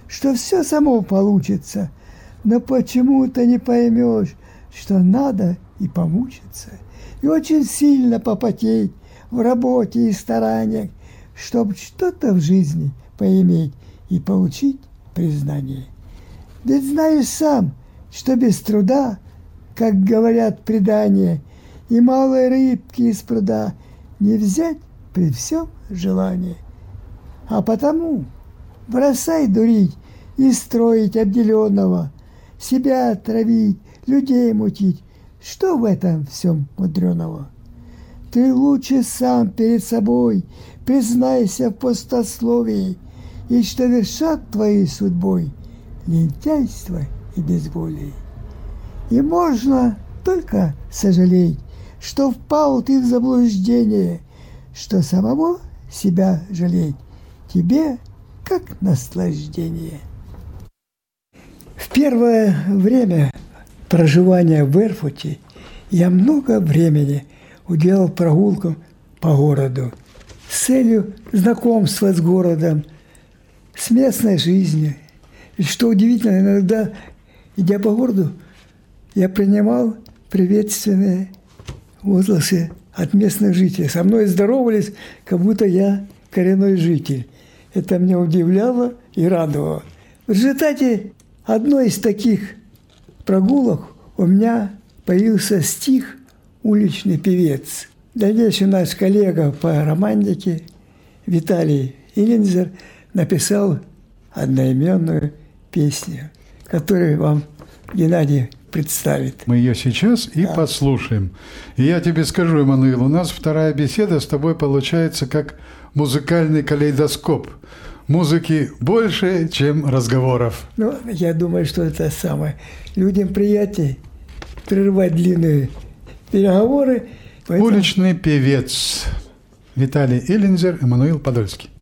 что все само получится, но почему-то не поймешь, что надо и помучиться, и очень сильно попотеть в работе и стараниях, чтобы что-то в жизни поиметь и получить признание. Ведь знаешь сам, что без труда, как говорят предания, и малой рыбки из пруда не взять при всем желании. А потому бросай дурить и строить обделенного, себя травить, людей мутить. Что в этом всем мудреного? Ты лучше сам перед собой признайся в пустословии, и что вершат твоей судьбой лентяйство и безволие. И можно только сожалеть, что впал ты в заблуждение, что самого себя жалеть тебе как наслаждение. В первое время проживания в Эрфурте я много времени уделял прогулкам по городу с целью знакомства с городом, с местной жизнью. И что удивительно, иногда, идя по городу, я принимал приветственные возгласы от местных жителей. Со мной здоровались, как будто я коренной житель. Это меня удивляло и радовало. В результате одной из таких прогулок у меня появился стих «Уличный певец». Дальнейший наш коллега по романтике Виталий Илинзер написал одноименную песню, которую вам Геннадий представит. Мы ее сейчас и послушаем. И я тебе скажу, Эммануил, у нас вторая беседа с тобой получается как музыкальный калейдоскоп. Музыки больше, чем разговоров. Ну, я думаю, что это самое. Людям приятнее прерывать длинные переговоры. Поэтому... Уличный певец Виталий Илинзер, Эммануил Подольский.